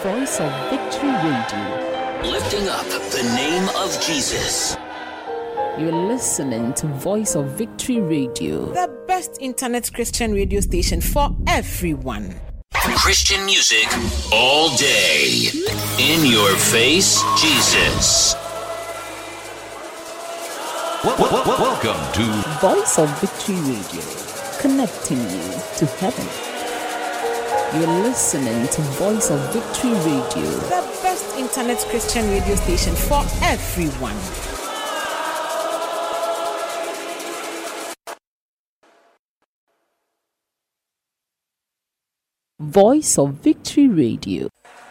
Voice of Victory Radio. Lifting up the name of Jesus. You're listening to Voice of Victory Radio, the best internet Christian radio station for everyone. Christian music all day. In your face, Jesus. Welcome to Voice of Victory Radio, connecting you to heaven. You're listening to Voice of Victory Radio, the best internet Christian radio station for everyone. Voice of Victory Radio.